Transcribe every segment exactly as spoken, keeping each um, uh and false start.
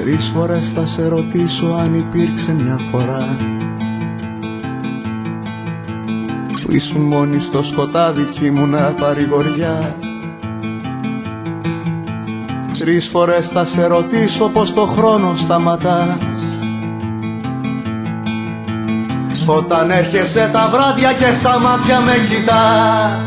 Τρεις φορές θα σε ρωτήσω αν υπήρξε μια φορά που ήσουν μόνη στο σκοτάδι κι ήμουνα παρηγοριά. Τρεις φορές θα σε ρωτήσω πως το χρόνο σταματάς όταν έρχεσαι τα βράδια και στα μάτια με κοιτάς.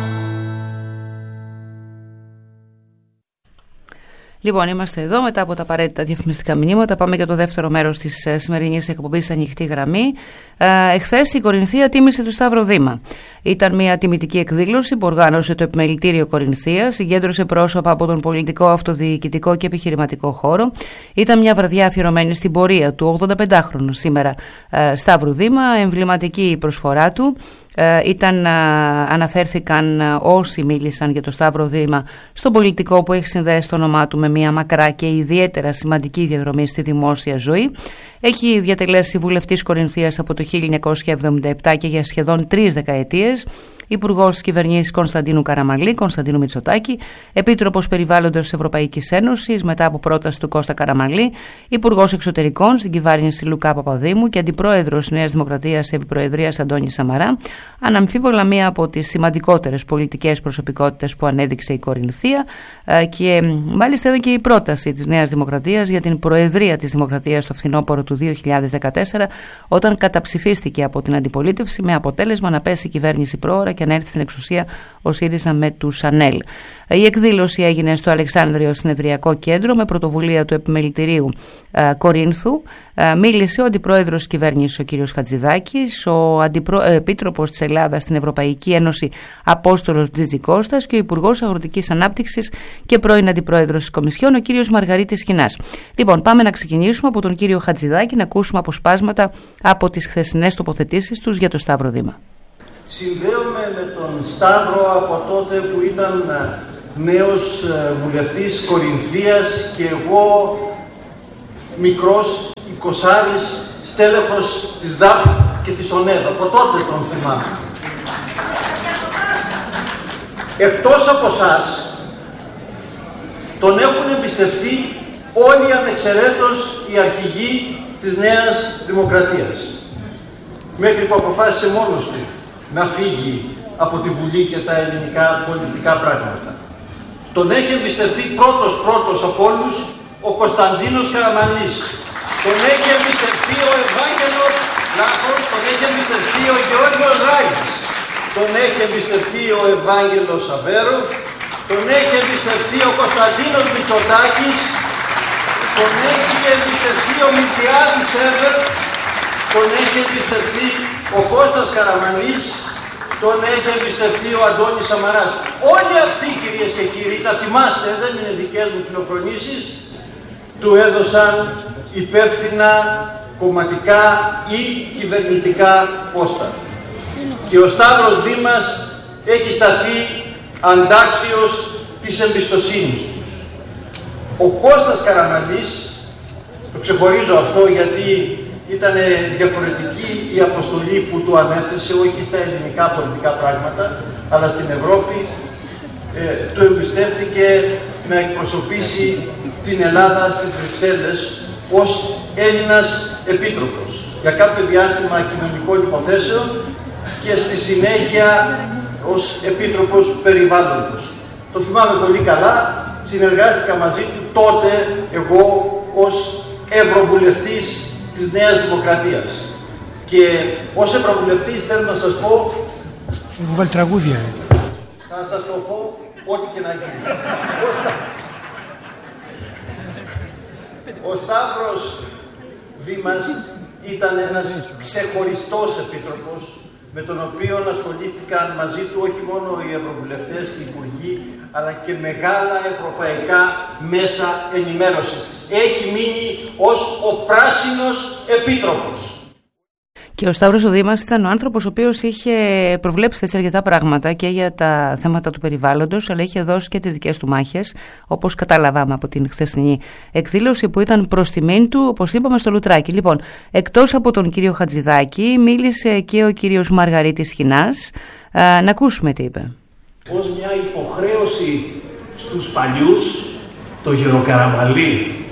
Λοιπόν, είμαστε εδώ μετά από τα απαραίτητα διαφημιστικά μηνύματα. Πάμε για το δεύτερο μέρος της σημερινής εκπομπής Ανοιχτή Γραμμή. Ε, εχθές η Κορινθία τίμησε του Σταύρο Δήμα. Ήταν μια τιμητική εκδήλωση που οργάνωσε το Επιμελητήριο Κορινθίας, συγκέντρωσε πρόσωπα από τον πολιτικό, αυτοδιοικητικό και επιχειρηματικό χώρο. Ήταν μια βραδιά αφιερωμένη στην πορεία του ογδονταπεντάχρονου σήμερα ε, Σταύρου Δήμα, εμβληματική η προσφορά του. Ε, ήταν, α, αναφέρθηκαν α, όσοι μίλησαν για το Σταύρο Δήμα στον πολιτικό που έχει συνδέσει το όνομά του με μια μακρά και ιδιαίτερα σημαντική διαδρομή στη δημόσια ζωή. Έχει διατελέσει βουλευτής Κορινθίας από το χίλια εννιακόσια εβδομήντα επτά και για σχεδόν τρεις δεκαετίες, Υπουργός Κυβερνήσης Κωνσταντίνου Καραμανλή, Κωνσταντίνου Μητσοτάκη, Επίτροπος Περιβάλλοντος Ευρωπαϊκής Ένωσης μετά από πρόταση του Κώστα Καραμανλή, Υπουργός Εξωτερικών στην κυβέρνηση Λουκά Παπαδήμου και Αντιπρόεδρος Νέας Δημοκρατίας Επιπροεδρίας Αντώνη Σαμαρά. Αναμφίβολα μία από τις σημαντικότερες πολιτικές προσωπικότητες που ανέδειξε η Κορινθία και μάλιστα ήταν και η πρόταση της Νέας Δημοκρατίας για την Προεδρία της Δημοκρατίας το φθινόπωρο του δύο χιλιάδες δεκατέσσερα, όταν καταψηφίστηκε από την αντιπολίτευση με αποτέλεσμα να πέσει η κυβέρνηση πρόωρα και να έρθει στην εξουσία ο ΣΥΡΙΖΑ με τους ΑΝΕΛ. Η εκδήλωση έγινε στο Αλεξάνδριο Συνεδριακό Κέντρο με πρωτοβουλία του Επιμελητηρίου ε, Κορίνθου. Ε, μίλησε ο Αντιπρόεδρος της Κυβέρνησης ο κ. Χατζηδάκης, ο Αντιπρό... ε, Επίτροπος της Ελλάδας στην Ευρωπαϊκή Ένωση Απόστολος Τζιτζικώστας και ο Υπουργός Αγροτικής Ανάπτυξης και πρώην Αντιπρόεδρος της Κομισιόν ο κ. Μαργαρίτης Χινάς. Λοιπόν, πάμε να ξεκινήσουμε από τον κ. Χατζηδάκη να ακούσουμε αποσπάσματα από τις χθεσινές τοποθετήσεις τους για το Σταύρο Δήμα. Συνδέομαι με τον Σταύρο από τότε που ήταν νέος βουλευτής Κορινθίας και εγώ μικρός εικοσάρης στέλεχος της ΔΑΠ και της ΟΝΕΔ. Από τότε τον θυμάμαι. Εκτός από εσάς, τον έχουν εμπιστευτεί όλοι ανεξαιρέτως οι αρχηγοί της Νέας Δημοκρατίας. Μέχρι που αποφάσισε μόνος του να φύγει από τη Βουλή και τα ελληνικά πολιτικά πράγματα. Τον έχει εμπιστευτεί πρώτος πρώτος από όλους ο Κωνσταντίνος Καραμανλής. Τον έχει εμπιστευτεί ο Ευάγγελος Λάχος, τον έχει εμπιστευτεί ο Γεώργιος Ράης. Τον έχει εμπιστευτεί ο Ευάγγελος Αβέροφ. Τον έχει εμπιστευτεί ο Κωνσταντίνος Μητσοτάκης. Τον έχει εμπιστευτεί ο Μιλτιάδης Εύερ. Τον έχει εμπιστευτεί ο Κώστας Καραμανλής, τον έχει εμπιστευτεί ο Αντώνης Σαμαράς. Όλοι αυτοί, κυρίες και κύριοι, τα θυμάστε, δεν είναι δικές μου φιλοφρονήσεις, του έδωσαν υπεύθυνα κομματικά ή κυβερνητικά πόστα. Και ο Σταύρος Δήμας έχει σταθεί αντάξιος της εμπιστοσύνης τους. Ο Κώστας Καραμανλής, το ξεχωρίζω αυτό γιατί ήταν διαφορετική η αποστολή που του ανέθεσε, όχι στα ελληνικά πολιτικά πράγματα, αλλά στην Ευρώπη, ε, του εμπιστεύτηκε να εκπροσωπήσει την Ελλάδα στις Βρυξέλλες ως Έλληνας Επίτροπος για κάποιο διάστημα κοινωνικών υποθέσεων και στη συνέχεια ως Επίτροπος Περιβάλλοντος. Το θυμάμαι πολύ καλά, συνεργάστηκα μαζί του τότε εγώ ως Ευρωβουλευτής της Νέας Δημοκρατίας. Και ως Ευρωβουλευτής θέλω να σας πω... Έχω βάλει τραγούδια, ρε. Θα σας το πω ό,τι και να γίνει. Ο Σταύρος Δήμας ήταν ένας ξεχωριστός επίτροπος με τον οποίο ασχολήθηκαν μαζί του όχι μόνο οι ευρωβουλευτές και οι υπουργοί, αλλά και μεγάλα ευρωπαϊκά μέσα ενημέρωσης. Έχει μείνει ως ο πράσινος επίτροπος. Και ο Σταύρος ο Δήμας ήταν ο άνθρωπος ο οποίος είχε προβλέψει έτσι αρκετά πράγματα και για τα θέματα του περιβάλλοντος, αλλά είχε δώσει και τις δικές του μάχες, όπως καταλαβάμε από την χθεσινή εκδήλωση που ήταν προς τιμήν του, όπως είπαμε, στο Λουτράκι. Λοιπόν, εκτός από τον κύριο Χατζηδάκη, μίλησε και ο κύριος Μαργαρίτης Χινάς. Α, να ακούσουμε τι είπε. Ως μια υποχρέωση στους παλιούς, το Γεροκαραμανλή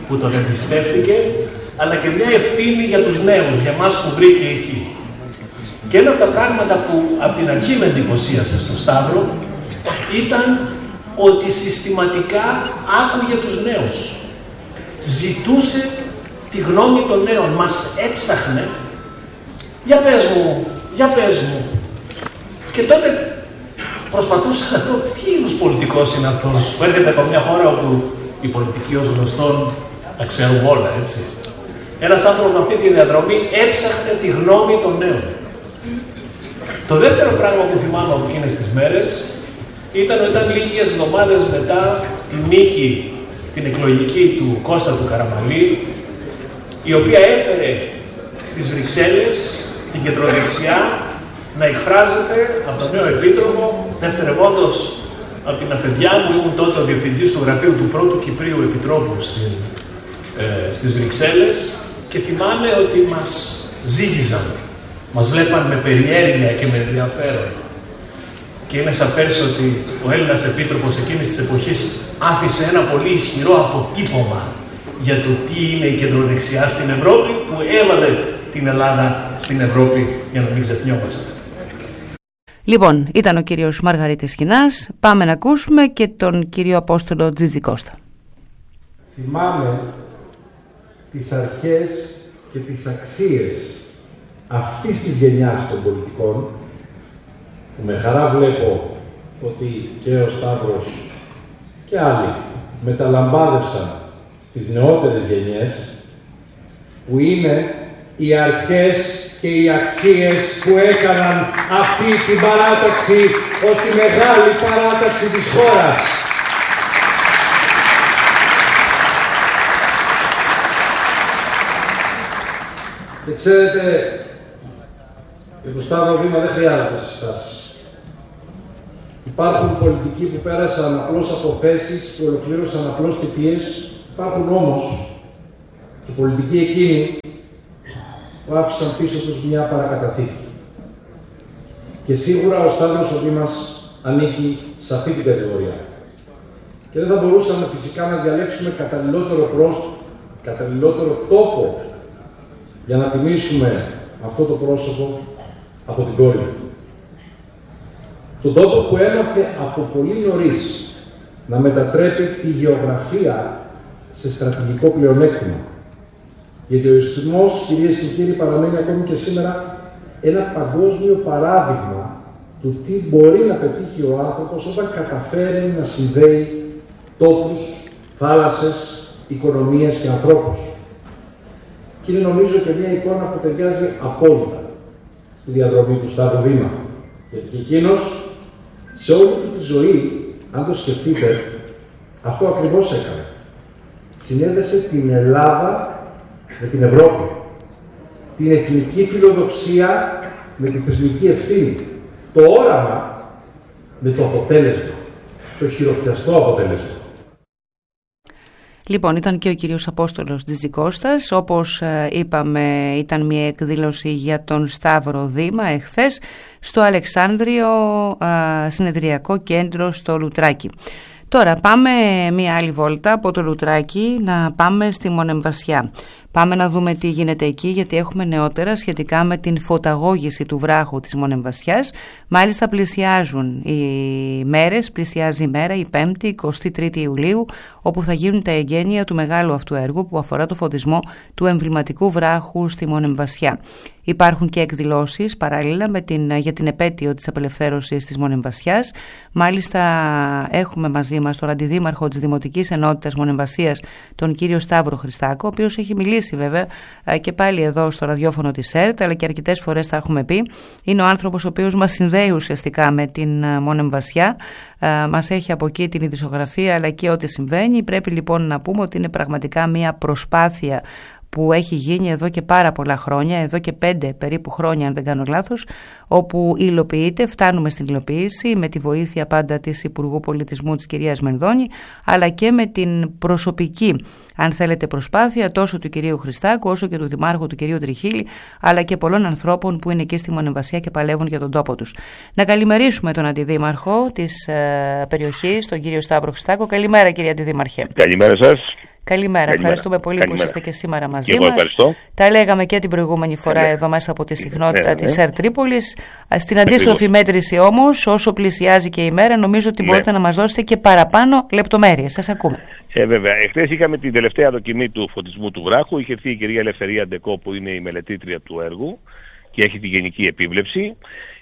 που τον εμπιστεύτηκε, αλλά και μια ευθύνη για τους νέους, για εμάς που βρήκε εκεί. Και ένα από τα πράγματα που από την αρχή με εντυπωσίασε στο Σταύρο ήταν ότι συστηματικά άκουγε τους νέους. Ζητούσε τη γνώμη των νέων, μας έψαχνε. Για πες μου, για πες μου. Και τότε προσπαθούσα να δω τι είδους πολιτικός είναι αυτός που έρχεται από μια χώρα όπου οι πολιτικοί ως γνωστόν τα ξέρουν όλα, έτσι. Ένας άνθρωπος με αυτή τη διαδρομή έψαχνε τη γνώμη των νέων. Το δεύτερο πράγμα που θυμάμαι από εκείνες τις μέρες ήταν ότι ήταν λίγες εβδομάδες μετά τη νίκη, την εκλογική του Κώστα του Καραμαλή, η οποία έφερε στις Βρυξέλλες την κεντροδεξιά να εκφράζεται από τον νέο επίτροπο, δευτερευόντως από την αφεντιά μου, ήμουν τότε ο διευθυντής του γραφείου του πρώτου Κυπρίου Επιτρόπου στην, ε, στις Βρυξέλλες και θυμάμαι ότι μας ζήγιζαν, μας βλέπαν με περιέργεια και με ενδιαφέρον. Και είναι σαφές ότι ο Έλληνας Επίτροπος εκείνης της εποχής άφησε ένα πολύ ισχυρό αποτύπωμα για το τι είναι η κεντροδεξιά στην Ευρώπη, που έβαλε την Ελλάδα στην Ευρώπη, για να μην ξεχνιόμαστε. Λοιπόν, ήταν ο κύριος Μαργαρίτης Σχοινάς. Πάμε να ακούσουμε και τον κύριο Απόστολο Τζιτζικώστα. Θυμάμαι τις αρχές και τις αξίες αυτής της γενιάς των πολιτικών, που με χαρά βλέπω ότι και ο Σταύρος και άλλοι μεταλαμπάδευσαν στις νεότερες γενιές, που είναι οι αρχές και οι αξίες που έκαναν αυτή την παράταξη ως τη μεγάλη παράταξη της χώρας. Και ξέρετε, για το Σταύρο Βήμα δεν χρειάζεται συστάσεις. Υπάρχουν πολιτικοί που πέρασαν απλώς από θέσεις, που ολοκλήρωσαν απλώς θητείες. Υπάρχουν όμως και πολιτικοί εκείνοι που άφησαν πίσω τους μια παρακαταθήκη. Και σίγουρα ο Σταύρος ο Δήμας ανήκει σε αυτή την κατηγορία. Και δεν θα μπορούσαμε φυσικά να διαλέξουμε καταλληλότερο πρόσωπο, καταλληλότερο τόπο για να τιμήσουμε αυτό το πρόσωπο από την κόρη του. Τον τόπο που έμαθε από πολύ νωρίς να μετατρέπει τη γεωγραφία σε στρατηγικό πλεονέκτημα. Γιατί ο ιστισμός, κυρίες και κύριοι, παραμένει ακόμη και σήμερα ένα παγκόσμιο παράδειγμα του τι μπορεί να πετύχει ο άνθρωπος όταν καταφέρει να συνδέει τόπους, θάλασσες, οικονομίες και ανθρώπους. Και είναι νομίζω και μια εικόνα που ταιριάζει απόλυτα στη διαδρομή του Σταύρου Δήμα. Γιατί και εκείνος σε όλη του τη ζωή, αν το σκεφτείτε, αυτό ακριβώς έκανε. Συνέδεσε την Ελλάδα με την Ευρώπη. Την εθνική φιλοδοξία με τη θεσμική ευθύνη. Το όραμα με το αποτέλεσμα. Το χειροπιαστό αποτέλεσμα. Λοιπόν, ήταν και ο κύριος Απόστολος Τζιτζικώστας. Όπως ε, είπαμε, ήταν μια εκδήλωση για τον Σταύρο Δήμα εχθές στο Αλεξάνδριο ε, Συνεδριακό Κέντρο στο Λουτράκι. Τώρα πάμε μια άλλη βόλτα από το Λουτράκι να πάμε στη Μονεμβασιά. Πάμε να δούμε τι γίνεται εκεί, γιατί έχουμε νεότερα σχετικά με την φωταγώγηση του βράχου της Μονεμβασιάς. Μάλιστα πλησιάζουν οι μέρες, πλησιάζει η μέρα, η πέμπτη, εικοστή τρίτη Ιουλίου, όπου θα γίνουν τα εγγένεια του μεγάλου αυτού έργου που αφορά το φωτισμό του εμβληματικού βράχου στη Μονεμβασιά. Υπάρχουν και εκδηλώσεις παράλληλα με την, για την επέτειο της απελευθέρωσης της Μονεμβασιάς. Μάλιστα έχουμε μαζί μας τον αντιδήμαρχο της Δημοτικής Ενότητας Μονεμβασίας, τον κύριο Σταύρο Χριστάκο, ο οποίος έχει μιλήσει βέβαια και πάλι εδώ στο ραδιόφωνο της ΕΡΤ, αλλά και αρκετές φορές τα έχουμε πει. Είναι ο άνθρωπος ο οποίος μας συνδέει ουσιαστικά με την Μονεμβασιά, μας έχει από εκεί την ειδησιογραφία αλλά και ό,τι συμβαίνει. Πρέπει λοιπόν να πούμε ότι είναι πραγματικά μια προσπάθεια που έχει γίνει εδώ και πάρα πολλά χρόνια, εδώ και πέντε περίπου χρόνια αν δεν κάνω λάθος, όπου υλοποιείται, φτάνουμε στην υλοποίηση με τη βοήθεια πάντα της Υπουργού Πολιτισμού της κυρίας Μενδώνη, αλλά και με την προσωπική, αν θέλετε, προσπάθεια τόσο του κυρίου Χριστάκου όσο και του Δημάρχου του κυρίου Τριχίλη, αλλά και πολλών ανθρώπων που είναι εκεί στη Μονεμβασιά και παλεύουν για τον τόπο τους. Να καλημερίσουμε τον Αντιδήμαρχο της ε, περιοχής, τον κύριο Σταύρο Χριστάκο. Καλημέρα κύριε Αντιδήμαρχε. Καλημέρα σας. Καλημέρα. Καλημέρα. Ευχαριστούμε πολύ Καλημέρα. που είστε και σήμερα μαζί και μας. Εγώ ευχαριστώ. Τα λέγαμε και την προηγούμενη φορά ναι. εδώ μέσα από τη συχνότητα ναι, της ναι. ΕΡΤ Τρίπολης. Στην αντίστροφη μέτρηση όμως, όσο πλησιάζει και η μέρα, νομίζω ότι ναι. μπορείτε να μας δώσετε και παραπάνω λεπτομέρειες. Σας ακούμε. Ε, βέβαια. Εχθές είχαμε την τελευταία δοκιμή του φωτισμού του βράχου. Είχε έρθει η κυρία Ελευθερία Ντεκό, που είναι η μελετήτρια του έργου και έχει τη γενική επίβλεψη.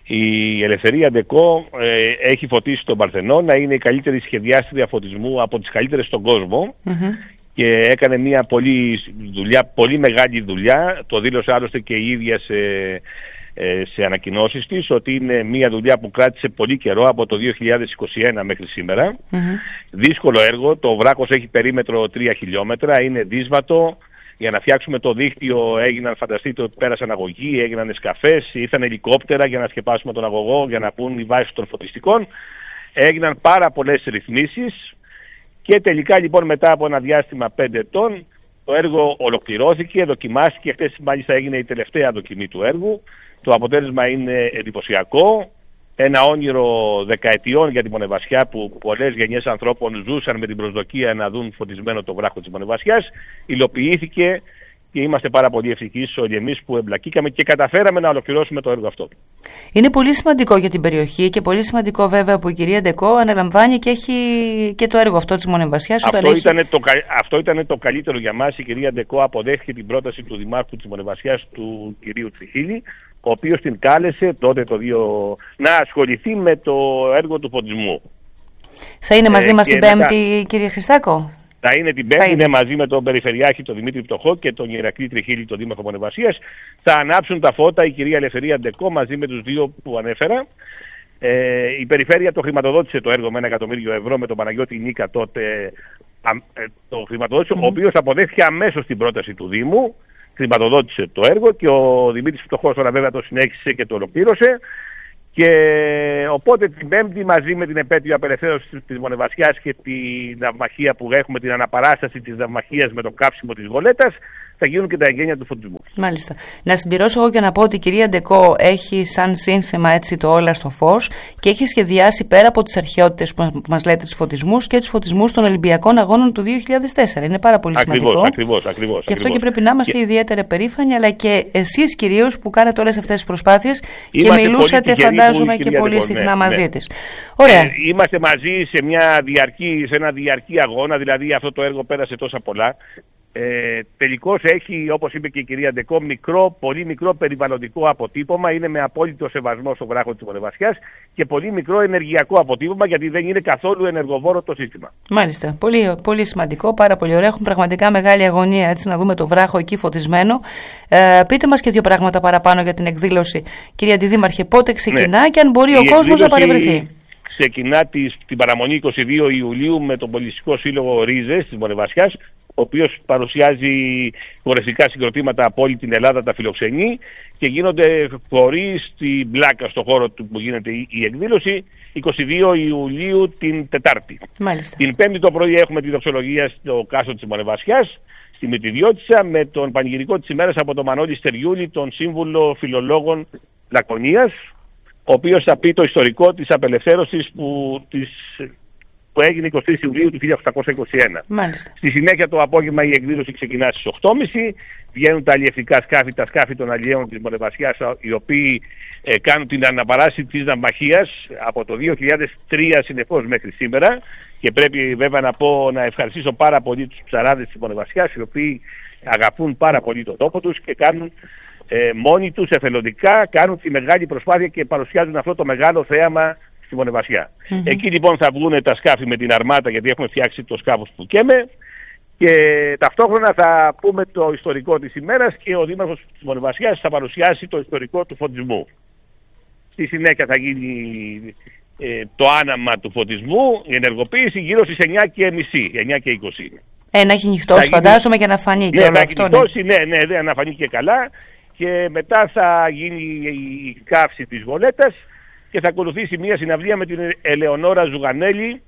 Η Ελευθερία Ντεκό ε, έχει φωτίσει τον Παρθενώνα, είναι η καλύτερη σχεδιάστρια φωτισμού από τις καλύτερες στον κόσμο mm-hmm. και έκανε μια πολύ, δουλειά, πολύ μεγάλη δουλειά. Το δήλωσε άλλωστε και η ίδια σε, ε, σε ανακοινώσεις της, ότι είναι μια δουλειά που κράτησε πολύ καιρό, από το δύο χιλιάδες είκοσι ένα μέχρι σήμερα. Mm-hmm. Δύσκολο έργο, το βράχος έχει περίμετρο τρία χιλιόμετρα, είναι δύσβατο. Για να φτιάξουμε το δίκτυο έγιναν, φανταστείτε, ότι πέρασαν αγωγοί, έγιναν σκαφές, ήρθαν ελικόπτερα για να σκεπάσουμε τον αγωγό, για να πούν οι βάσεις των φωτιστικών. Έγιναν πάρα πολλές ρυθμίσεις και τελικά λοιπόν μετά από ένα διάστημα πέντε ετών το έργο ολοκληρώθηκε, δοκιμάστηκε. Χθες μάλιστα έγινε η τελευταία δοκιμή του έργου. Το αποτέλεσμα είναι εντυπωσιακό. Ένα όνειρο δεκαετιών για τη Μονεβασιά, που πολλές γενιές ανθρώπων ζούσαν με την προσδοκία να δουν φωτισμένο το βράχο της Μονεβασιάς, υλοποιήθηκε και είμαστε πάρα πολύ ευτυχείς όλοι εμείς που εμπλακήκαμε και καταφέραμε να ολοκληρώσουμε το έργο αυτό. Είναι πολύ σημαντικό για την περιοχή και πολύ σημαντικό βέβαια που η κυρία Ντεκό αναλαμβάνει και έχει και το έργο αυτό της Μονεβασιάς. Αυτό, έχει... ήταν το, αυτό ήταν το καλύτερο για μας. Η κυρία Ντεκό αποδέχθηκε την πρόταση του Δημάρχου της Μονεβασιάς, του κυρίου Τριχίλη, ο οποίος την κάλεσε τότε το δύο να ασχοληθεί με το έργο του φωτισμού. Θα είναι μαζί ε, μας την Πέμπτη, μετά... κύριε Χριστάκο? Θα είναι την Πέμπτη, είναι μαζί με τον Περιφερειάρχη, τον Δημήτρη Πτωχό, και τον Ηρακλή Τριχίλη, τον Δήμαρχο Μονεβασίας. Θα ανάψουν τα φώτα η κυρία Ελευθερία Ντεκό μαζί με τους δύο που ανέφερα. Ε, η Περιφέρεια το χρηματοδότησε το έργο με ένα εκατομμύριο ευρώ, με τον Παναγιώτη Νίκα τότε α, ε, το χρηματοδότησε, mm. ο οποίος αποδέχθηκε αμέσως την πρόταση του Δήμου. Χρηματοδότησε το έργο και ο Δημήτρης Πτωχός τώρα βέβαια το συνέχισε και το ολοκλήρωσε. Και οπότε την Πέμπτη, μαζί με την επέτειο απελευθέρωσης της Μονεβασιάς και την ναυμαχία που έχουμε, την αναπαράσταση της ναυμαχίας με το κάψιμο της Γολέτας, θα γίνουν και τα εγγένεια του φωτισμού. Μάλιστα. Να συμπληρώσω εγώ και να πω ότι η κυρία Ντεκό έχει σαν σύνθημα έτσι το όλα στο φως και έχει σχεδιάσει, πέρα από τις αρχαιότητες που μας λέτε, τους φωτισμούς, και τους φωτισμούς των Ολυμπιακών Αγώνων του δύο χιλιάδες τέσσερα. Είναι πάρα πολύ ακριβώς, σημαντικό. Ακριβώς, ακριβώς. Και αυτό και πρέπει να είμαστε και... ιδιαίτερα περήφανοι, αλλά και εσείς κυρίως που κάνετε όλες αυτές τις προσπάθειες και μιλούσατε, φαντάζομαι, και πολύ Ντεκό, συχνά ναι, μαζί ναι. της. Ωραία. Ε, είμαστε μαζί σε, μια διαρκή, σε ένα διαρκή αγώνα, δηλαδή αυτό το έργο πέρασε τόσα πολλά. Ε, τελικώς έχει, όπως είπε και η κυρία Ντεκό, μικρό, πολύ μικρό περιβαλλοντικό αποτύπωμα. Είναι με απόλυτο σεβασμό στο βράχο της Μονεβασιάς και πολύ μικρό ενεργειακό αποτύπωμα, γιατί δεν είναι καθόλου ενεργοβόρο το σύστημα. Μάλιστα. Πολύ, πολύ σημαντικό, πάρα πολύ ωραίο. Έχουν πραγματικά μεγάλη αγωνία έτσι να δούμε το βράχο εκεί φωτισμένο. Ε, πείτε μας και δύο πράγματα παραπάνω για την εκδήλωση, κυρία Αντιδήμαρχε. Πότε ξεκινά, ναι, και αν μπορεί η ο κόσμος να παρευρεθεί? Ξεκινά της, την παραμονή είκοσι δύο Ιουλίου με τον Πολιτιστικό Σύλλογο Ρίζες της Μονεβασιάς, ο οποίος παρουσιάζει χορευτικά συγκροτήματα από όλη την Ελλάδα, τα φιλοξενεί, και γίνονται φορείς στην Πλάκα, στο χώρο του που γίνεται η εκδήλωση, είκοσι δύο Ιουλίου την Τετάρτη. Μάλιστα. Την Πέμπτη το πρωί έχουμε τη δοξολογία στο Κάστρο της Μονεβασιάς, στη Μητριδιώτισσα, με τον πανηγυρικό της ημέρας από τον Μανώλη Στεριούλη, τον σύμβουλο φιλολόγων Λακωνίας, ο οποίος θα πει το ιστορικό της απελευθέρωσης που, της, που έγινε εικοστή τρίτη Ιουλίου του χίλια οκτακόσια είκοσι ένα. Μάλιστα. Στη συνέχεια το απόγευμα η εκδήλωση ξεκινά στις οκτώ και μισή. Βγαίνουν τα αλλιευτικά σκάφη, τα σκάφη των αλλιέων της Μονεβασιάς, οι οποίοι ε, κάνουν την αναπαράσταση της ναυμαχίας από το δύο χιλιάδες τρία συνεχώς μέχρι σήμερα. Και πρέπει βέβαια να πω, να ευχαριστήσω πάρα πολύ τους ψαράδες της Μονεβασιάς, οι οποίοι αγαπούν πάρα πολύ τον τόπο τους και κάνουν ε, μόνοι τους εθελοντικά, κάνουν τη μεγάλη προσπάθεια και παρουσιάζουν αυτό το μεγάλο θέαμα στη Μονεβασιά. Mm-hmm. Εκεί λοιπόν θα βγουν τα σκάφη με την αρμάτα, γιατί έχουμε φτιάξει το σκάφος που καίμε, και ταυτόχρονα θα πούμε το ιστορικό της ημέρας και ο Δήμαρχος της Μονεβασιάς θα παρουσιάσει το ιστορικό του φωτισμού. Στη συνέχεια θα γίνει ε, το άναμα του φωτισμού, η ενεργοποίηση γύρω στις εννιά και μισή, εννιά και είκοσι. Ε, να έχει νυχτώσει φαντάζομαι και να φανεί και ναι, όλο να αυτό. Νυχτώσει, ναι, ναι, ναι, να φανεί και καλά, και μετά θα γίνει η καύση της Γολέτας και θα ακολουθήσει μια συναυλία με την Ελεονόρα Ζουγανέλη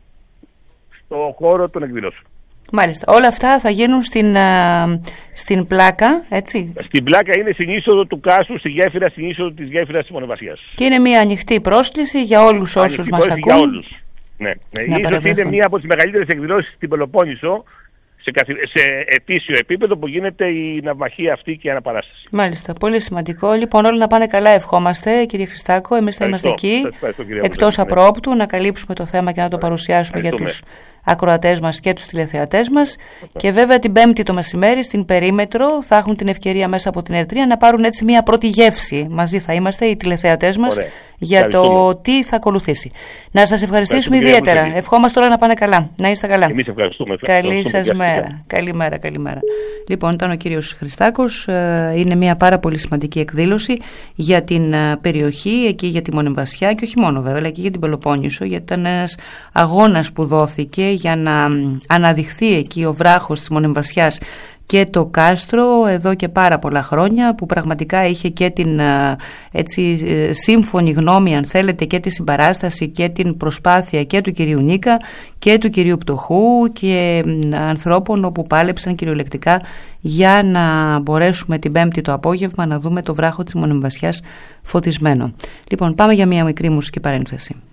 στο χώρο των εκδηλώσεων. Μάλιστα. Όλα αυτά θα γίνουν στην, α, στην Πλάκα, έτσι. Στην Πλάκα είναι στην είσοδο του Κάστρου, στη γέφυρα, στην είσοδο της γέφυρας της Μονεβασιάς. Και είναι μια ανοιχτή πρόσκληση για όλους όσους ανοιχτή μας ακούν. Για όλους. Ναι. ναι. Ίσως είναι μια από τις μεγαλύτερες εκδηλώσεις στην Πελοπόννησο σε, καθη... σε ετήσιο επίπεδο που γίνεται η ναυμαχία αυτή και η αναπαράσταση. Μάλιστα, πολύ σημαντικό. Λοιπόν, όλοι να πάνε καλά, ευχόμαστε, κύριε Χριστάκο. Εμείς θα είμαστε εκεί, εκτός απρόπτου, να καλύψουμε το θέμα και να το παρουσιάσουμε για τους ακροατές μας και τους τηλεθεατές μας. Και βέβαια την Πέμπτη το μεσημέρι στην Περίμετρο θα έχουν την ευκαιρία μέσα από την Ερτρία να πάρουν έτσι μια πρώτη γεύση. Μαζί θα είμαστε οι τηλεθεατές μας. Ωραία. Για το τι θα ακολουθήσει. Να σας ευχαριστήσουμε ιδιαίτερα. Ευχόμαστε όλα να πάνε καλά. Να είστε καλά. Εμείς ευχαριστούμε. Καλή σας μέρα. Καλημέρα, καλημέρα. Λοιπόν, ήταν ο κύριος Χριστάκος. Είναι μια πάρα πολύ σημαντική εκδήλωση για την περιοχή, εκεί για τη Μονεμβασιά και όχι μόνο βέβαια, αλλά και για την Πελοπόννησο, γιατί ήταν ένας αγώνας που δόθηκε για να αναδειχθεί εκεί ο βράχος της Μονεμβασιάς και το κάστρο εδώ και πάρα πολλά χρόνια, που πραγματικά είχε και την έτσι, σύμφωνη γνώμη, αν θέλετε, και τη συμπαράσταση και την προσπάθεια και του κυρίου Νίκα και του κυρίου Πτωχού και ανθρώπων όπου πάλεψαν κυριολεκτικά για να μπορέσουμε την Πέμπτη το απόγευμα να δούμε το βράχο της Μονεμβασιάς φωτισμένο. Λοιπόν, πάμε για μια μικρή μουσική παρένθεση.